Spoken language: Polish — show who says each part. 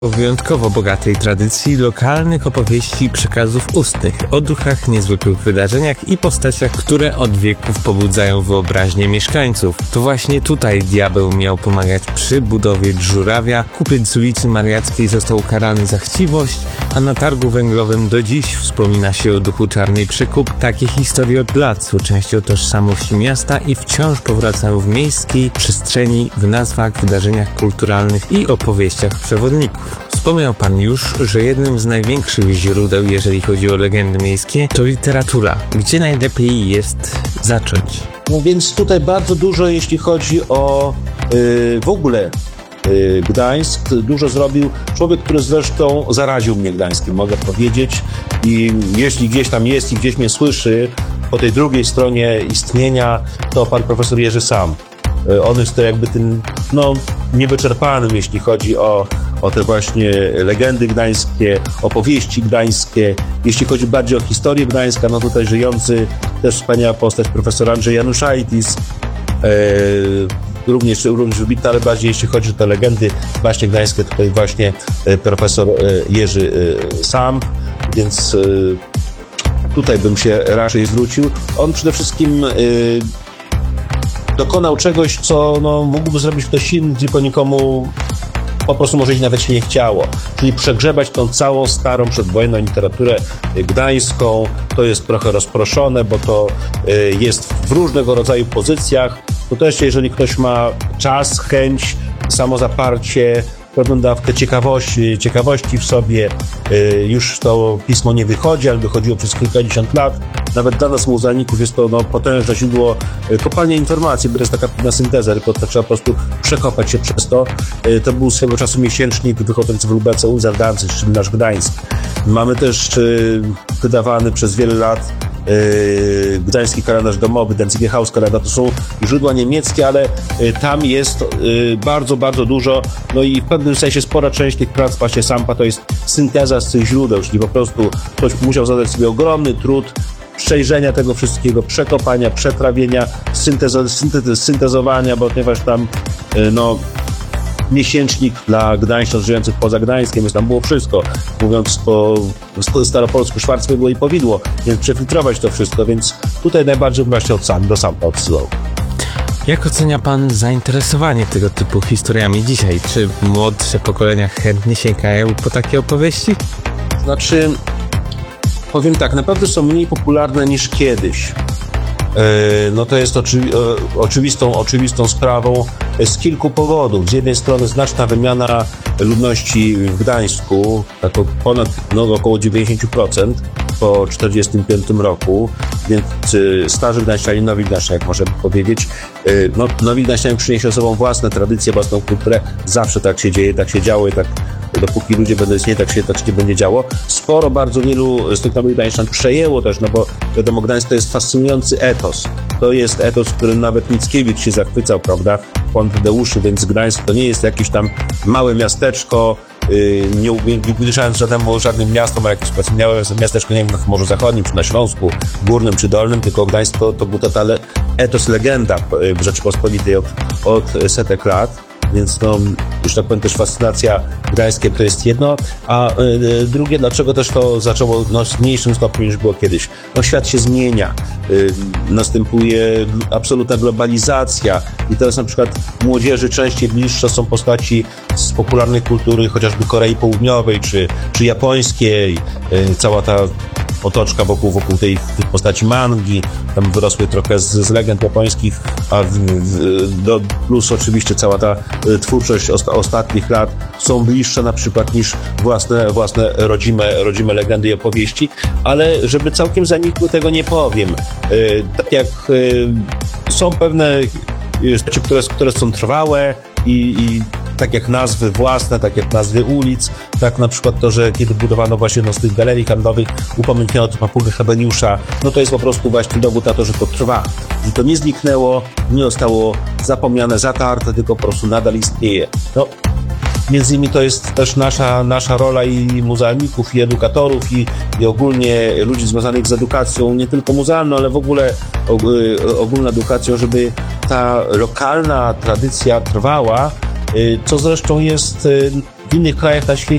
Speaker 1: O wyjątkowo bogatej tradycji lokalnych opowieści i przekazów ustnych o duchach, niezwykłych wydarzeniach i postaciach, które od wieków pobudzają wyobraźnię mieszkańców. To właśnie tutaj diabeł miał pomagać przy budowie żurawia, kupiec z ulicy Mariackiej został ukarany za chciwość, a na targu węglowym do dziś wspomina się o duchu Czarnej Przekup. Takie historie od lat są częścią tożsamości miasta i wciąż powracają w miejskiej przestrzeni, w nazwach, wydarzeniach kulturalnych i opowieściach przewodników. Wspomniał Pan już, że jednym z największych źródeł, jeżeli chodzi o legendy miejskie, to literatura. Gdzie najlepiej jest zacząć?
Speaker 2: No więc tutaj bardzo dużo, jeśli chodzi o w ogóle Gdańsk, dużo zrobił człowiek, który zresztą zaraził mnie Gdańskiem, mogę powiedzieć. I jeśli gdzieś tam jest i gdzieś mnie słyszy, po tej drugiej stronie istnienia, to pan profesor Jerzy Sam. On jest to jakby tym, niewyczerpanym, jeśli chodzi o te właśnie legendy gdańskie, opowieści gdańskie. Jeśli chodzi bardziej o historię Gdańska, tutaj żyjący też wspaniała postać profesor Andrzej Januszaitis, również wybitna, ale bardziej jeśli chodzi o te legendy właśnie gdańskie, tutaj właśnie profesor Jerzy Sam, więc tutaj bym się raczej zwrócił. On przede wszystkim dokonał czegoś, co mógłby zrobić ktoś inny, tylko nikomu po prostu może nawet się nie chciało. Czyli przegrzebać tą całą starą przedwojenną literaturę gdańską. To jest trochę rozproszone, bo to jest w różnego rodzaju pozycjach. To też, jeżeli ktoś ma czas, chęć, samozaparcie, pewną dawkę ciekawości w sobie, już to pismo nie wychodzi, ale wychodziło przez kilkadziesiąt lat. Nawet dla nas, muzealników, jest to potężne źródło kopalnia informacji, bo to jest taka pewna synteza, tylko to trzeba po prostu przekopać się przez to. To był swego czasu miesięcznik wychodzący w Lubece Unser Danzig, czyli nasz Gdańsk. Mamy też wydawany przez wiele lat gdański kalendarz domowy, Danziger Hauskalender. To są źródła niemieckie, ale tam jest bardzo, bardzo dużo, i w pewnym sensie spora część tych prac właśnie Sampa to jest synteza z tych źródeł, czyli po prostu ktoś musiał zadać sobie ogromny trud przejrzenia tego wszystkiego, przekopania, przetrawienia, syntezowania, bo ponieważ tam miesięcznik dla Gdańszczan żyjących poza Gdańskiem, więc tam było wszystko. Mówiąc po staropolsku, szwarctwo było i powidło, więc przefiltrować to wszystko, więc tutaj najbardziej właśnie do Sampa odsyłał.
Speaker 1: Jak ocenia Pan zainteresowanie tego typu historiami dzisiaj? Czy młodsze pokolenia chętnie sięgają po takie opowieści?
Speaker 2: Znaczy, powiem tak, naprawdę są mniej popularne niż kiedyś. To jest oczywistą sprawą z kilku powodów. Z jednej strony znaczna wymiana ludności w Gdańsku, tak ponad około 90% po 1945 roku, więc starzy Gdańszczanie, nowi Gdańszczanie, jak możemy powiedzieć. Nowi Gdańszczanie przynieśli ze sobą własne tradycje, własną kulturę. Zawsze tak się dzieje, tak się działo i tak dopóki ludzie będą istnieć, tak się nie będzie działo. Bardzo wielu z tych nowych Gdańszczan przejęło też, bo wiadomo, Gdańsk to jest fascynujący etos. To jest etos, którym nawet Mickiewicz się zachwycał, prawda? Pan Tadeuszy, więc Gdańsk to nie jest jakieś tam małe miasteczko, nie ubliżając żadnym miastom, ale jakieś małe miasteczko, nie wiem, na Morzu Zachodnim, czy na Śląsku, Górnym, czy Dolnym, tylko Gdańsk to był totalny etos, legenda w Rzeczypospolitej od setek lat. Więc już tak powiem, też fascynacja Gdańskiem to jest jedno, a drugie, dlaczego też to zaczęło w mniejszym stopniu niż było kiedyś. Świat się zmienia, następuje absolutna globalizacja i teraz na przykład młodzieży częściej bliższe są postaci z popularnej kultury, chociażby Korei Południowej czy japońskiej, cała ta otoczka wokół tej postaci mangi, tam wyrosły trochę z legend japońskich, a plus oczywiście cała ta twórczość ostatnich lat są bliższe na przykład niż własne rodzime legendy i opowieści, ale żeby całkiem zanikły, tego nie powiem. Tak jak są pewne rzeczy, które są trwałe i tak jak nazwy własne, tak jak nazwy ulic, tak na przykład to, że kiedy budowano właśnie z tych galerii handlowych upamiętniono to papugę Hebeniusza, to jest po prostu właśnie dowód na to, że to trwa. I to nie zniknęło, nie zostało zapomniane, zatarte, tylko po prostu nadal istnieje. Między innymi to jest też nasza rola i muzealników, i edukatorów, i ogólnie ludzi związanych z edukacją, nie tylko muzealną, ale w ogóle ogólną edukacją, żeby ta lokalna tradycja trwała, co zresztą jest w innych krajach na świecie